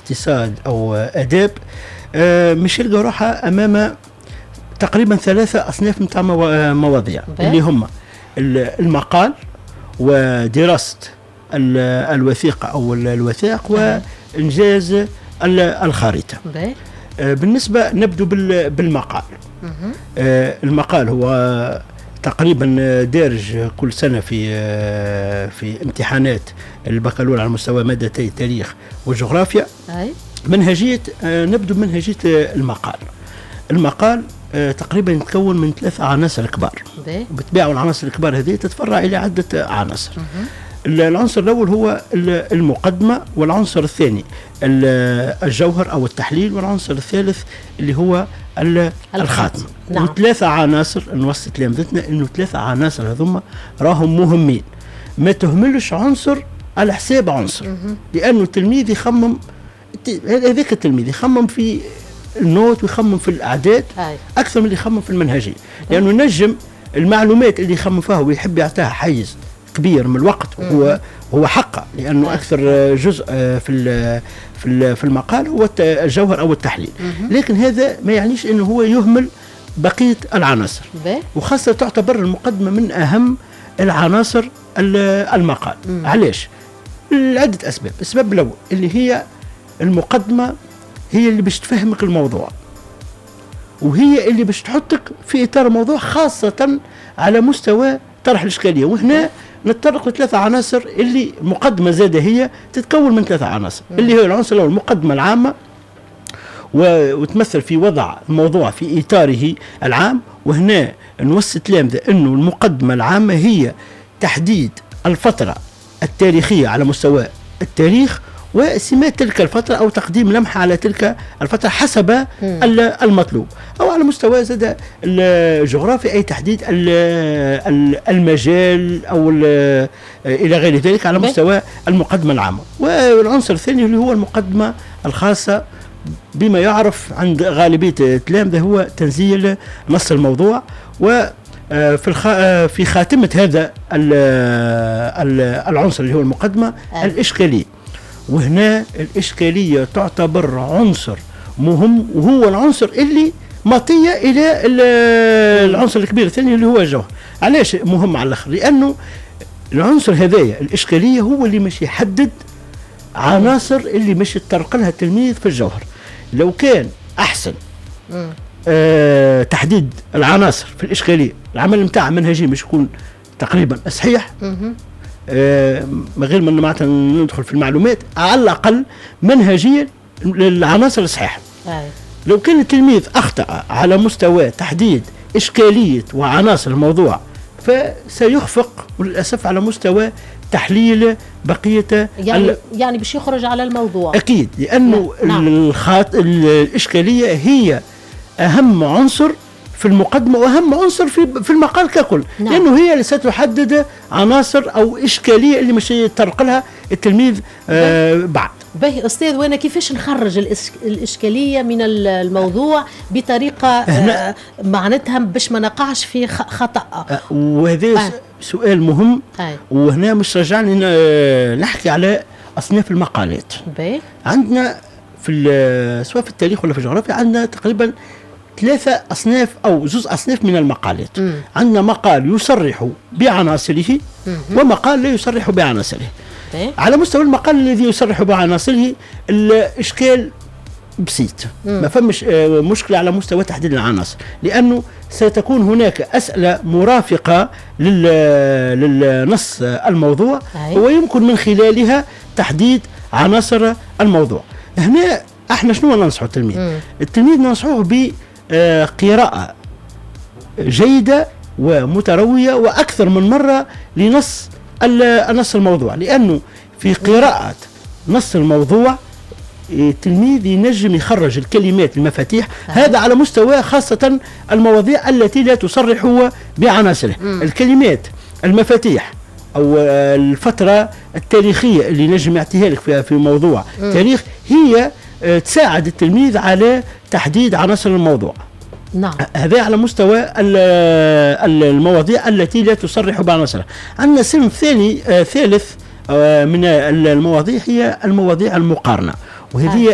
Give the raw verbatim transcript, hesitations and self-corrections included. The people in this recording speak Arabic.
اقتصاد أو آداب مش يلقى روحها أمام تقريبا ثلاثة أصناف متاع مواضيع اللي هم المقال ودراسة الوثيقة أو الوثائق وإنجاز الخارطة. بالنسبة نبدو بالمقال. المقال هو تقريبا دارج كل سنة في في امتحانات البكالوريا على مستوى مادتي تاريخ وجغرافيا. منهجية نبدو منهجية المقال. المقال تقريبا يتكون من ثلاثة عناصر كبار، بتبيعوا العناصر الكبار هذه تتفرع إلى عدة عناصر. العنصر الأول هو المقدمة، والعنصر الثاني الجوهر أو التحليل، والعنصر الثالث اللي هو الخاتم. نعم. وثلاثة عناصر نوصي تلامذتنا إنه ثلاثة عناصر هذوما راهم مهمين، ما تهملش عنصر على حساب عنصر. مه. لأنه التلميذ يخمم، هذاك التلميذ يخمم في النوت ويخمم في الأعداد هاي. أكثر من اللي يخمم في المنهجية، لأنه نجم المعلومات اللي يخمم فيها ويحب يعطيها حيز كبير من الوقت هو هو حقه، لأنه هاي. أكثر جزء في في في المقال هو الجوهر أو التحليل. مه. لكن هذا ما يعنيش إنه هو يهمل بقية العناصر، وخاصة تعتبر المقدمة من أهم العناصر المقال. مه. علاش؟ لعدة أسباب. السبب الأول اللي هي المقدمة هي اللي باش تفهمك الموضوع، وهي اللي باش تحطك في إطار الموضوع، خاصة على مستوى طرح الإشكالية. وهنا نتطرق لثلاثة عناصر اللي مقدمة زادة هي تتكون من ثلاثة عناصر. م. اللي هو العنصر الأول المقدمة العامة، وتمثل في وضع الموضوع في إطاره العام. وهنا نوصي تلامذة أنه المقدمة العامة هي تحديد الفترة التاريخية على مستوى التاريخ وسمات تلك الفترة، أو تقديم لمحة على تلك الفترة حسب المطلوب. أو على مستوى زاد الجغرافي أي تحديد المجال أو إلى غير ذلك على مستوى المقدمة العامة. والعنصر الثاني اللي هو المقدمة الخاصة بما يعرف عند غالبية التلامذة هو تنزيل نص الموضوع. و في الخ... في خاتمة هذا العنصر اللي هو المقدمة الإشكالية. وهنا الإشكالية تعتبر عنصر مهم، وهو العنصر اللي مطية إلى العنصر الكبير الثاني اللي هو الجوهر. علاش مهم على الآخر؟ لأنه العنصر هذايا الإشكالية هو اللي مش يحدد عناصر اللي مش يتطرق لها التلميذ في الجوهر. لو كان أحسن آه تحديد العناصر في الإشكالية، العمل متاع منهجي مش يكون تقريبا صحيح، آه من غير ما معناتها ندخل في المعلومات، على الأقل منهجيا للعناصر الصحيحة. لو كان التلميذ أخطأ على مستوى تحديد إشكالية وعناصر الموضوع فسيخفق وللأسف على مستوى تحليل بقية يعني ال... يعني باش يخرج على الموضوع أكيد، لأنه نعم. الخاط... الإشكالية هي أهم عنصر في المقدمة وأهم عنصر في في المقال ككل. نعم. لأنه هي اللي ستحدد عناصر أو إشكالية اللي مش يطرق لها التلميذ آه بعد. باهي أستاذ، وأنا كيفاش نخرج الإشكالية من الموضوع بطريقة آه معناتها باش ما نقعش في خطأ؟ آه وهذا آه. سؤال مهم. آه. وهنا مش رجعني نحكي على أصناف المقالات. باهي. عندنا في سواء في التاريخ ولا في الجغرافيا عندنا تقريبا ثلاثة أصناف أو جزء أصناف من المقالات. مم. عندنا مقال يصرح بعناصره ومقال لا يصرح بعناصره. إيه؟ على مستوى المقال الذي يصرح بعناصره الإشكال بسيط، مم. ما فمش مشكلة على مستوى تحديد العناصر، لأنه ستكون هناك أسئلة مرافقة للنص الموضوع. أي. ويمكن من خلالها تحديد عناصر الموضوع. هنا احنا شنو ننصحه التلميذ؟ مم. التلميذ ننصحه بقراءة جيدة ومتروية وأكثر من مرة لنص النص الموضوع، لأنه في قراءة نص الموضوع التلميذ ينجم يخرج الكلمات المفاتيح. هذا على مستوى خاصة المواضيع التي لا تصرح بعناصره. الكلمات المفاتيح أو الفترة التاريخية اللي نجم يعطيها لك في في موضوع م. تاريخ هي تساعد التلميذ على تحديد عناصر الموضوع. نعم. هذا على مستوى المواضيع التي لا تصرح بعناصرها. عندنا صنف ثاني ثالث من المواضيع هي المواضيع المقارنة، وهذه